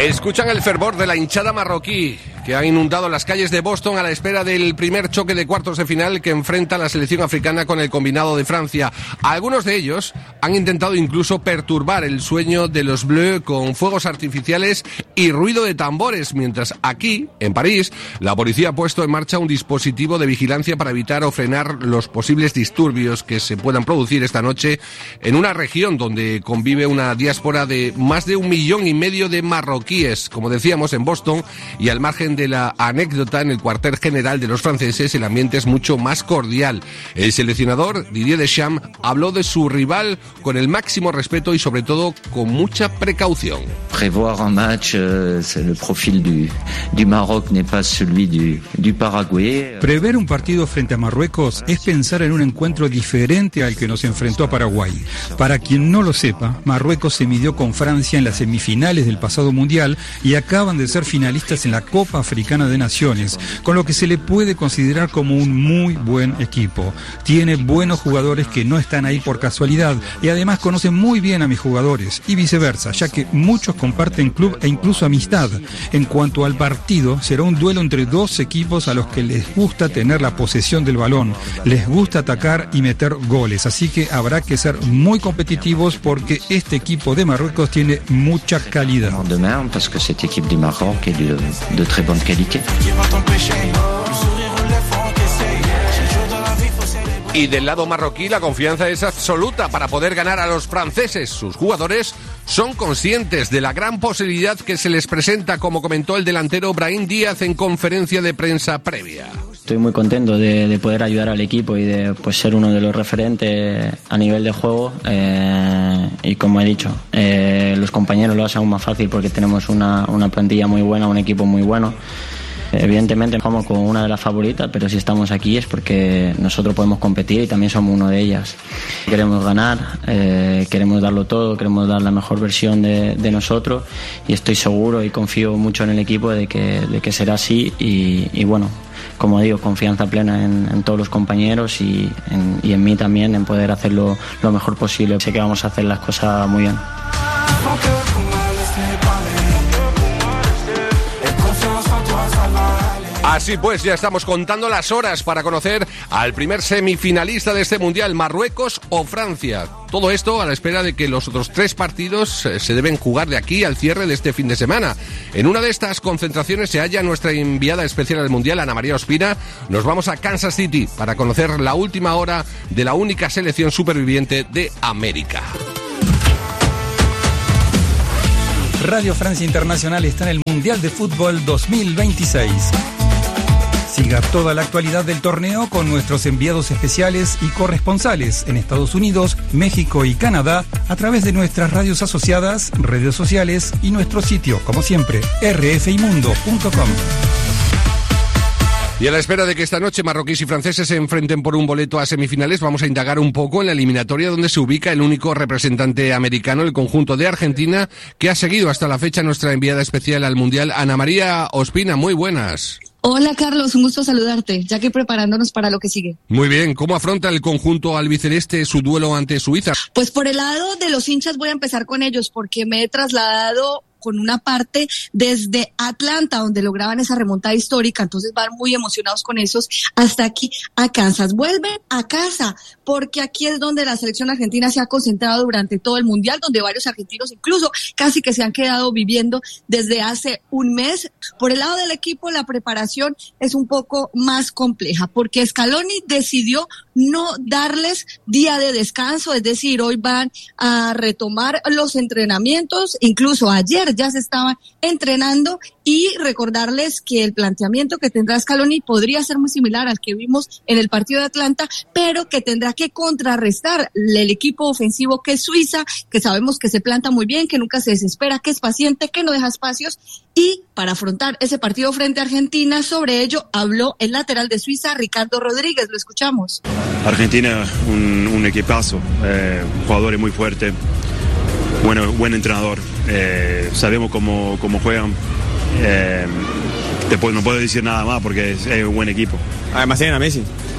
Escuchan el fervor de la hinchada marroquí que ha inundado las calles de Boston a la espera del primer choque de cuartos de final que enfrenta la selección africana con el combinado de Francia. Algunos de ellos han intentado incluso perturbar el sueño de los Bleus con fuegos artificiales y ruido de tambores, mientras aquí, en París, la policía ha puesto en marcha un dispositivo de vigilancia para evitar o frenar los posibles disturbios que se puedan producir esta noche en una región donde convive una diáspora de más de 1,5 millones de marroquíes. Como decíamos, en Boston, y al margen de la anécdota, en el cuartel general de los franceses el ambiente es mucho más cordial. El seleccionador Didier Deschamps habló de su rival con el máximo respeto y sobre todo con mucha precaución. Prévoir un match, el profil du Maroc n'est pas celui du Paraguay. Prever un partido frente a Marruecos es pensar en un encuentro diferente al que nos enfrentó a Paraguay. Para quien no lo sepa, Marruecos se midió con Francia en las semifinales del pasado Mundial y acaban de ser finalistas en la Copa Africana de Naciones, con lo que se le puede considerar como un muy buen equipo. Tiene buenos jugadores que no están ahí por casualidad y además conocen muy bien a mis jugadores y viceversa, ya que muchos comparten club e incluso amistad. En cuanto al partido, será un duelo entre dos equipos a los que les gusta tener la posesión del balón, les gusta atacar y meter goles, así que habrá que ser muy competitivos porque este equipo de Marruecos tiene mucha calidad. Demain, parce que cette équipe du Maroc est de très bonne qualité. Y del lado marroquí la confianza es absoluta para poder ganar a los franceses. Sus jugadores son conscientes de la gran posibilidad que se les presenta, como comentó el delantero Brahim Díaz en conferencia de prensa previa. Estoy muy contento de poder ayudar al equipo y de ser uno de los referentes a nivel de juego. Y como he dicho, los compañeros lo hacen aún más fácil porque tenemos una plantilla muy buena, un equipo muy bueno. Evidentemente jugamos con una de las favoritas, pero si estamos aquí es porque nosotros podemos competir y también somos uno de ellas. Queremos ganar, queremos darlo todo, queremos dar la mejor versión de nosotros y estoy seguro y confío mucho en el equipo de que será así y bueno, como digo, confianza plena en todos los compañeros y en mí también, en poder hacerlo lo mejor posible. Sé que vamos a hacer las cosas muy bien. Así pues, ya estamos contando las horas para conocer al primer semifinalista de este Mundial, Marruecos o Francia. Todo esto a la espera de que los otros 3 partidos se deben jugar de aquí al cierre de este fin de semana. En una de estas concentraciones se halla nuestra enviada especial al Mundial, Ana María Ospina. Nos vamos a Kansas City para conocer la última hora de la única selección superviviente de América. Radio Francia Internacional está en el Mundial de Fútbol 2026. Siga toda la actualidad del torneo con nuestros enviados especiales y corresponsales en Estados Unidos, México y Canadá a través de nuestras radios asociadas, redes sociales y nuestro sitio, como siempre, rfimundo.com. Y a la espera de que esta noche marroquíes y franceses se enfrenten por un boleto a semifinales, vamos a indagar un poco en la eliminatoria donde se ubica el único representante americano, el conjunto de Argentina, que ha seguido hasta la fecha nuestra enviada especial al Mundial, Ana María Ospina. Muy buenas. Hola Carlos, un gusto saludarte, ya que preparándonos para lo que sigue. Muy bien, ¿cómo afronta el conjunto albiceleste su duelo ante Suiza? Pues por el lado de los hinchas voy a empezar con ellos, porque me he trasladado con una parte desde Atlanta, donde lograban esa remontada histórica, entonces van muy emocionados con esos, hasta aquí a Kansas. Vuelven a casa, porque aquí es donde la selección argentina se ha concentrado durante todo el Mundial, donde varios argentinos incluso casi que se han quedado viviendo desde hace un mes. Por el lado del equipo, la preparación es un poco más compleja, porque Scaloni decidió no darles día de descanso, es decir, hoy van a retomar los entrenamientos, incluso ayer ya se estaban entrenando, y recordarles que el planteamiento que tendrá Scaloni podría ser muy similar al que vimos en el partido de Atlanta, pero que tendrá que contrarrestar el equipo ofensivo que es Suiza, que sabemos que se planta muy bien, que nunca se desespera, que es paciente, que no deja espacios, y para afrontar ese partido frente a Argentina, sobre ello habló el lateral de Suiza, Ricardo Rodríguez. Lo escuchamos. Argentina, un equipazo, jugadores muy fuertes, buen entrenador, sabemos cómo juegan, después no puedo decir nada más porque es un buen equipo. Además tienen a Messi.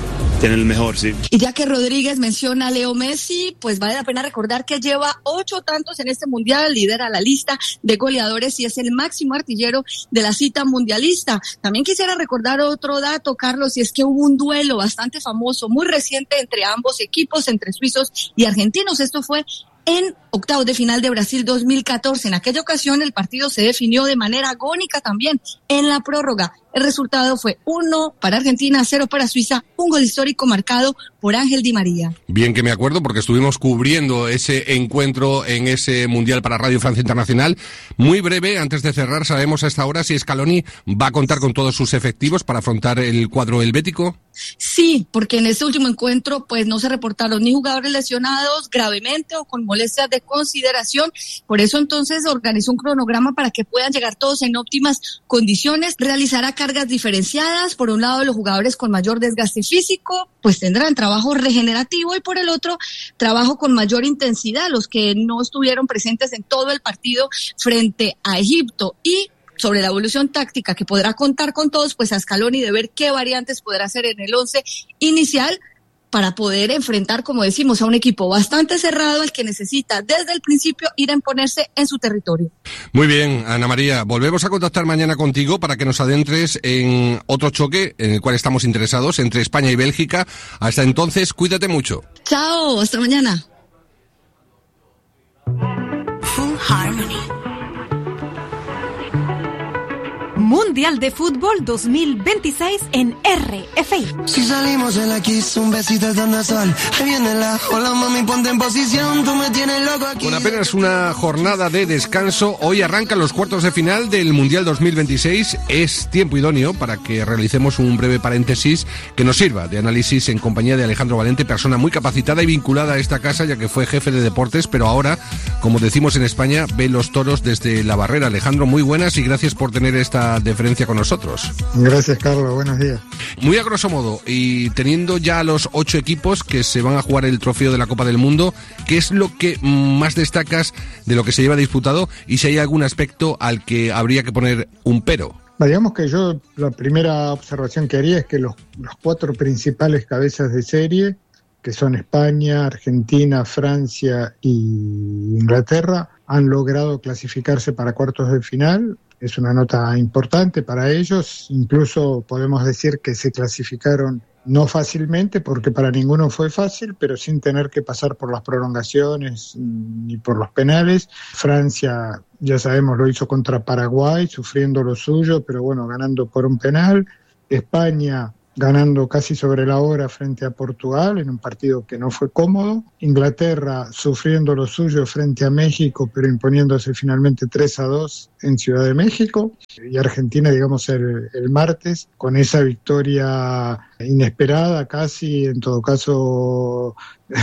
tener el mejor, sí. Y ya que Rodríguez menciona a Leo Messi, pues vale la pena recordar que lleva 8 tantos en este mundial, lidera la lista de goleadores y es el máximo artillero de la cita mundialista. También quisiera recordar otro dato, Carlos, y es que hubo un duelo bastante famoso, muy reciente entre ambos equipos, entre suizos y argentinos. Esto fue en octavos de final de Brasil 2014. En aquella ocasión el partido se definió de manera agónica también en la prórroga. El resultado fue 1 para Argentina, 0 para Suiza, un gol histórico marcado por Ángel Di María. Bien que me acuerdo porque estuvimos cubriendo ese encuentro en ese Mundial para Radio Francia Internacional. Muy breve, antes de cerrar, ¿sabemos a esta hora si Scaloni va a contar con todos sus efectivos para afrontar el cuadro helvético? Sí, porque en este último encuentro pues no se reportaron ni jugadores lesionados gravemente o con molestias de consideración. Por eso entonces organizó un cronograma para que puedan llegar todos en óptimas condiciones. Realizará cargas diferenciadas. Por un lado, los jugadores con mayor desgaste físico pues tendrán trabajo regenerativo y por el otro, trabajo con mayor intensidad, los que no estuvieron presentes en todo el partido frente a Egipto. Y sobre la evolución táctica que podrá contar con todos, pues a Scaloni de ver qué variantes podrá hacer en el 11 inicial para poder enfrentar, como decimos, a un equipo bastante cerrado al que necesita desde el principio ir a imponerse en su territorio. Muy bien, Ana María, volvemos a contactar mañana contigo para que nos adentres en otro choque en el cual estamos interesados entre España y Bélgica. Hasta entonces, cuídate mucho. Chao, hasta mañana. Full Harmony. Mundial de Fútbol 2026 en RFI. Si salimos en la Kiss, un besito al tornasol. Ahí viene la hola mami, ponte en posición, tú me tienes loco aquí. Con apenas una jornada de descanso, hoy arrancan los cuartos de final del Mundial 2026. Es tiempo idóneo para que realicemos un breve paréntesis que nos sirva de análisis en compañía de Alejandro Valente, persona muy capacitada y vinculada a esta casa, ya que fue jefe de deportes, pero ahora, como decimos en España, ve los toros desde la barrera. Alejandro, muy buenas y gracias por tener esta deferencia con nosotros. Gracias, Carlos, buenos días. Muy a grosso modo, y teniendo ya los 8 equipos que se van a jugar el trofeo de la Copa del Mundo, ¿qué es lo que más destacas de lo que se lleva disputado y si hay algún aspecto al que habría que poner un pero? Digamos que yo la primera observación que haría es que los 4 principales cabezas de serie, que son España, Argentina, Francia y Inglaterra, han logrado clasificarse para cuartos de final. Es una nota importante para ellos, incluso podemos decir que se clasificaron no fácilmente, porque para ninguno fue fácil, pero sin tener que pasar por las prolongaciones ni por los penales. Francia, ya sabemos, lo hizo contra Paraguay, sufriendo lo suyo, pero bueno, ganando por un penal. España ganando casi sobre la hora frente a Portugal en un partido que no fue cómodo. Inglaterra sufriendo lo suyo frente a México, pero imponiéndose finalmente 3-2 en Ciudad de México. Y Argentina, digamos, el martes, con esa victoria inesperada casi, en todo caso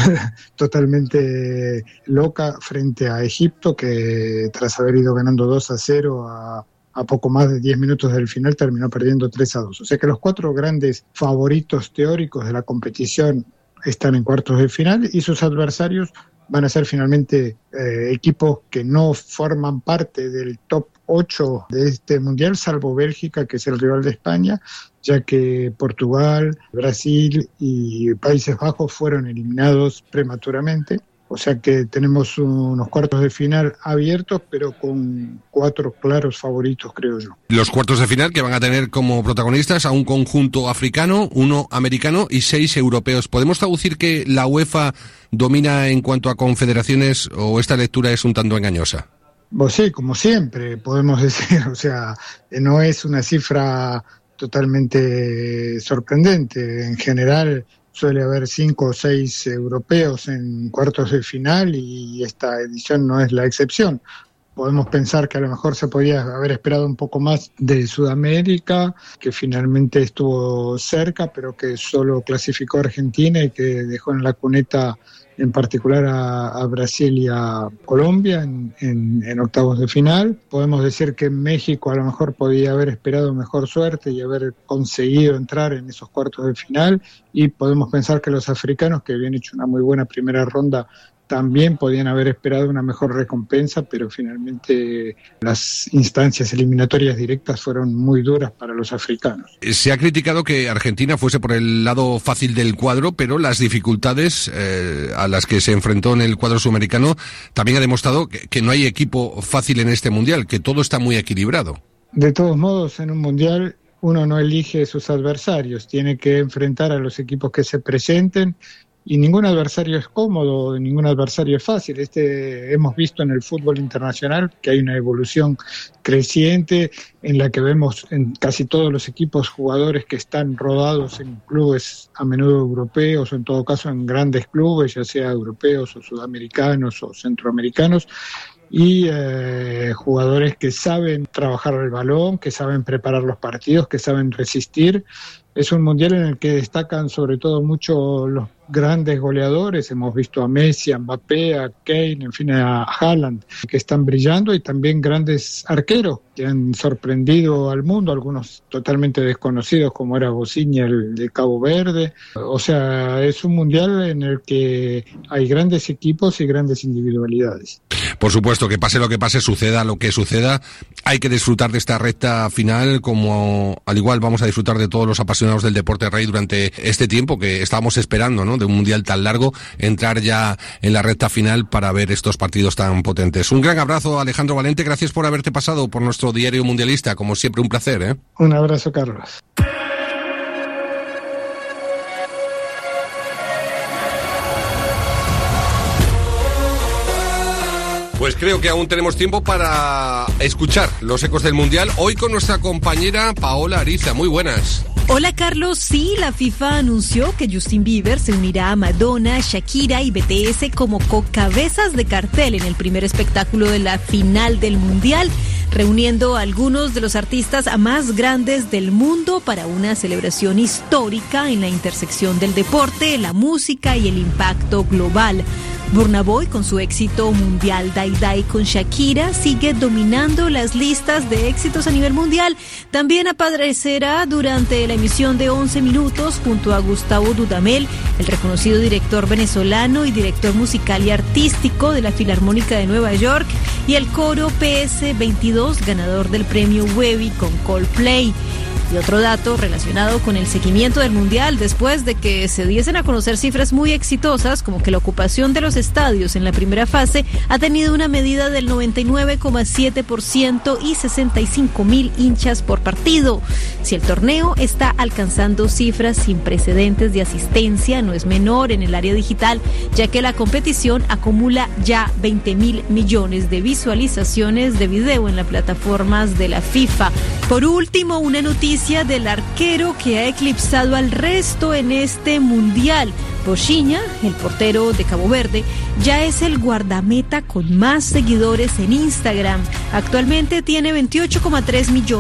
totalmente loca frente a Egipto, que tras haber ido ganando 2-0 a poco más de 10 minutos del final terminó perdiendo 3-2. O sea que los 4 grandes favoritos teóricos de la competición están en cuartos de final y sus adversarios van a ser finalmente equipos que no forman parte del top 8 de este mundial, salvo Bélgica, que es el rival de España, ya que Portugal, Brasil y Países Bajos fueron eliminados prematuramente. O sea que tenemos unos cuartos de final abiertos, pero con 4 claros favoritos, creo yo. Los cuartos de final que van a tener como protagonistas a un conjunto africano, 1 americano y 6 europeos. ¿Podemos traducir que la UEFA domina en cuanto a confederaciones o esta lectura es un tanto engañosa? Pues sí, como siempre, podemos decir. O sea, no es una cifra totalmente sorprendente. En general suele haber 5 o 6 europeos en cuartos de final y esta edición no es la excepción. Podemos pensar que a lo mejor se podía haber esperado un poco más de Sudamérica, que finalmente estuvo cerca, pero que solo clasificó a Argentina y que dejó en la cuneta en particular a Brasil y a Colombia en octavos de final. Podemos decir que México a lo mejor podía haber esperado mejor suerte y haber conseguido entrar en esos cuartos de final, y podemos pensar que los africanos, que habían hecho una muy buena primera ronda también podían haber esperado una mejor recompensa, pero finalmente las instancias eliminatorias directas fueron muy duras para los africanos. Se ha criticado que Argentina fuese por el lado fácil del cuadro, pero las dificultades a las que se enfrentó en el cuadro sudamericano también ha demostrado que no hay equipo fácil en este mundial, que todo está muy equilibrado. De todos modos, en un mundial uno no elige sus adversarios, tiene que enfrentar a los equipos que se presenten, y ningún adversario es cómodo, ningún adversario es fácil. Hemos visto en el fútbol internacional que hay una evolución creciente en la que vemos en casi todos los equipos jugadores que están rodados en clubes a menudo europeos, o en todo caso en grandes clubes, ya sea europeos o sudamericanos o centroamericanos, y jugadores que saben trabajar el balón, que saben preparar los partidos, que saben resistir. Es un mundial en el que destacan sobre todo mucho los grandes goleadores. Hemos visto a Messi, a Mbappé, a Kane, en fin, a Haaland, que están brillando, y también grandes arqueros que han sorprendido al mundo, algunos totalmente desconocidos como era Bosinha, el de Cabo Verde. O sea, es un mundial en el que hay grandes equipos y grandes individualidades. Por supuesto, que pase lo que pase, suceda lo que suceda, hay que disfrutar de esta recta final, como al igual vamos a disfrutar de todos los apasionados del deporte rey durante este tiempo que estábamos esperando, ¿no?, de un mundial tan largo, entrar ya en la recta final para ver estos partidos tan potentes. Un gran abrazo, Alejandro Valente, gracias por haberte pasado por nuestro diario mundialista, como siempre un placer, ¿eh? Un abrazo, Carlos. Pues creo que aún tenemos tiempo para escuchar los ecos del Mundial, hoy con nuestra compañera Paola Ariza. Muy buenas. Hola Carlos, sí, la FIFA anunció que Justin Bieber se unirá a Madonna, Shakira y BTS como co-cabezas de cartel en el primer espectáculo de la final del Mundial, reuniendo a algunos de los artistas más grandes del mundo para una celebración histórica en la intersección del deporte, la música y el impacto global. Burna Boy, con su éxito mundial Die Die con Shakira, sigue dominando las listas de éxitos a nivel mundial. También aparecerá durante la emisión de 11 minutos junto a Gustavo Dudamel, el reconocido director venezolano y director musical y artístico de la Filarmónica de Nueva York, y el coro PS22, ganador del premio Webby con Coldplay. Y otro dato relacionado con el seguimiento del Mundial, después de que se diesen a conocer cifras muy exitosas, como que la ocupación de los estadios en la primera fase ha tenido una medida del 99,7% y 65,000 hinchas por partido. Si el torneo está alcanzando cifras sin precedentes de asistencia, no es menor en el área digital, ya que la competición acumula ya 20,000 millones de visualizaciones de video en las plataformas de la FIFA. Por último, una noticia del arquero que ha eclipsado al resto en este mundial. Bosinha, el portero de Cabo Verde, ya es el guardameta con más seguidores en Instagram. Actualmente tiene 28,3 millones